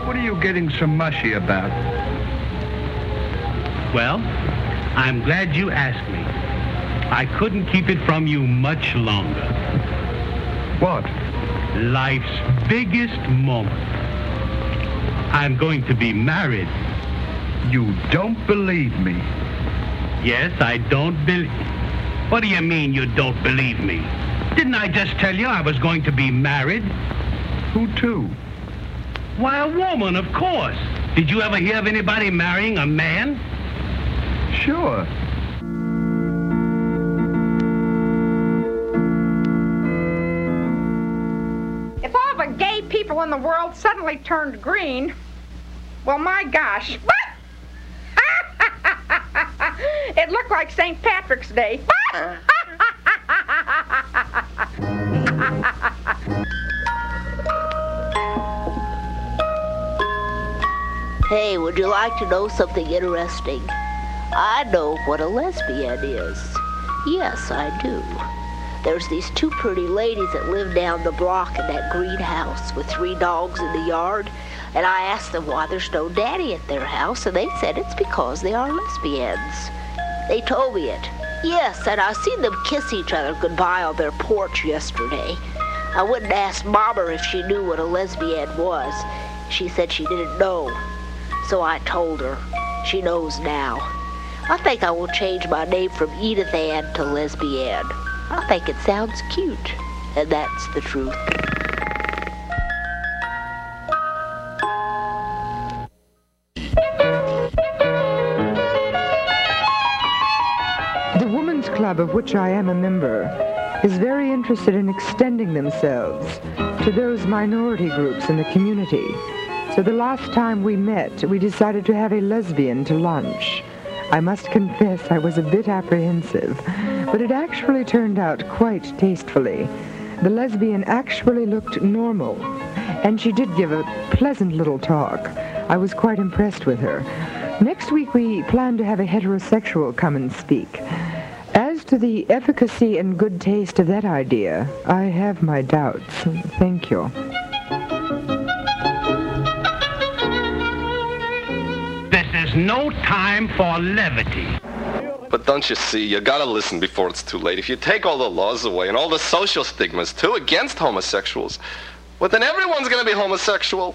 What are you getting so mushy about? Well, I'm glad you asked me. I couldn't keep it from you much longer. What? Life's biggest moment. I'm going to be married. You don't believe me? Yes, I don't believe... What do you mean you don't believe me? Didn't I just tell you I was going to be married? Who to? Why, a woman, of course. Did you ever hear of anybody marrying a man? Sure. If all the gay people in the world suddenly turned green, well, my gosh. It looked like St. Patrick's Day. Hey, would you like to know something interesting? I know what a lesbian is. Yes, I do. There's these two pretty ladies that live down the block in that greenhouse with 3 dogs in the yard. And I asked them why there's no daddy at their house, and they said it's because they are lesbians. They told me it. Yes, and I seen them kiss each other goodbye on their porch yesterday. I went and asked Mama if she knew what a lesbian was. She said she didn't know. So I told her. She knows now. I think I will change my name from Edith Ann to Lesbian. I think it sounds cute, and that's the truth. The Women's Club, of which I am a member, is very interested in extending themselves to those minority groups in the community. So the last time we met, we decided to have a lesbian to lunch. I must confess I was a bit apprehensive, but it actually turned out quite tastefully. The lesbian actually looked normal, and she did give a pleasant little talk. I was quite impressed with her. Next week we plan to have a heterosexual come and speak. As to the efficacy and good taste of that idea, I have my doubts. Thank you. There's no time for levity. But don't you see, you gotta listen before it's too late. If you take all the laws away and all the social stigmas, too, against homosexuals, well, then everyone's gonna be homosexual.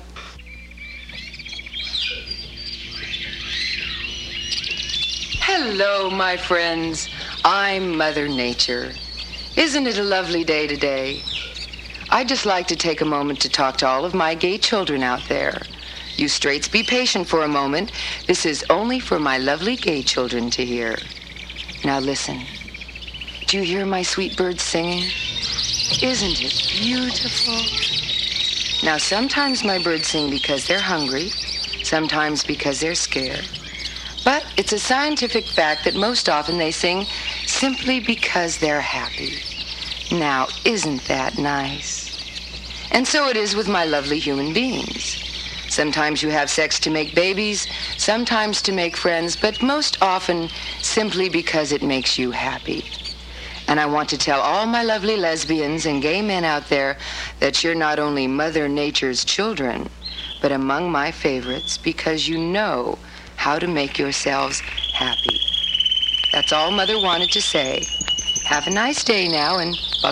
Hello, my friends. I'm Mother Nature. Isn't it a lovely day today? I'd just like to take a moment to talk to all of my gay children out there. You straights be patient for a moment. This is only for my lovely gay children to hear. Now listen. Do you hear my sweet birds singing? Isn't it beautiful? Now sometimes my birds sing because they're hungry, sometimes because they're scared. But it's a scientific fact that most often they sing simply because they're happy. Now, isn't that nice? And so it is with my lovely human beings. Sometimes you have sex to make babies, sometimes to make friends, but most often simply because it makes you happy. And I want to tell all my lovely lesbians and gay men out there that you're not only Mother Nature's children, but among my favorites because you know how to make yourselves happy. That's all Mother wanted to say. Have a nice day now, and bye-bye.